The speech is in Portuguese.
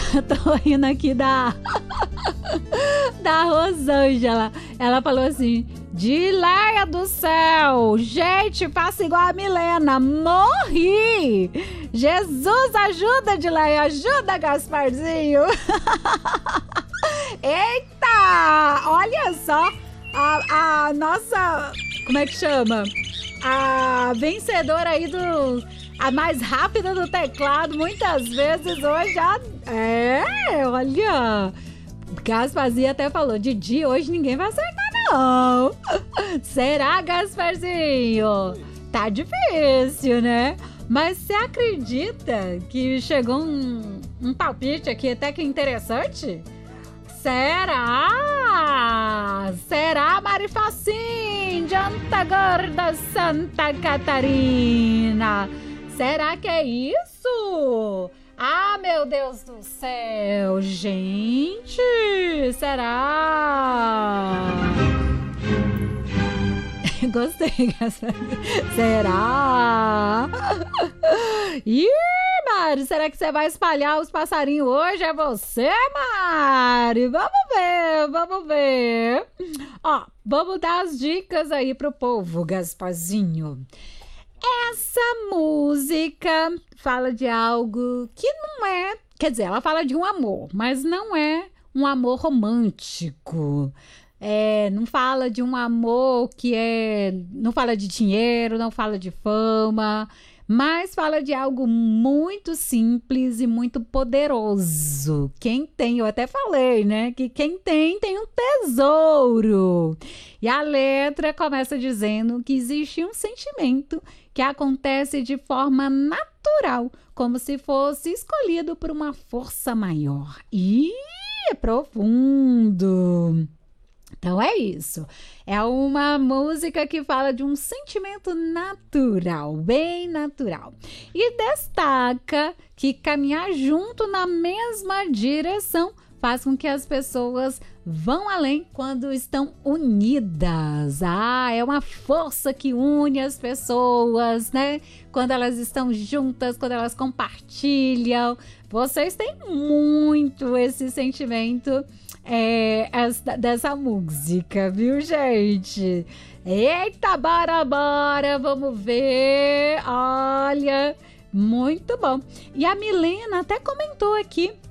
Tô rindo aqui da Rosângela. Ela falou assim: Dileia do céu, gente, faça igual a Milena, morri! Jesus, ajuda, Dileia, ajuda, Gasparzinho! Eita, olha só, a nossa, como é que chama? A vencedora aí a mais rápida do teclado, muitas vezes hoje olha, Gasparzinho até falou, Didi, hoje ninguém vai acertar não. Será, Gasparzinho? Tá difícil, né? Mas você acredita que chegou um palpite aqui até que interessante? Será? Será, Marifacim, de Antagorda, Santa Catarina? Será que é isso? Ah, meu Deus do céu, gente, será? Gostei, será? Ih, Mari, será que você vai espalhar os passarinhos hoje? É você, Mari? Vamos ver, vamos ver. Ó, vamos dar as dicas aí pro povo, Gasparzinho. Essa música fala de algo que não é... Quer dizer, ela fala de um amor, mas não é um amor romântico. Não fala de um amor não fala de dinheiro, não fala de fama, mas fala de algo muito simples e muito poderoso. Quem tem, eu até falei, né? Que quem tem um tesouro. E a letra começa dizendo que existe um sentimento que acontece de forma natural, como se fosse escolhido por uma força maior. E é profundo. Então é isso, é uma música que fala de um sentimento natural, bem natural. E destaca que caminhar junto na mesma direção faz com que as pessoas vão além quando estão unidas. É uma força que une as pessoas, né? Quando elas estão juntas, quando elas compartilham. Vocês têm muito esse sentimento dessa música, viu, gente? Eita, bora, vamos ver. Olha, muito bom. E a Milena até comentou aqui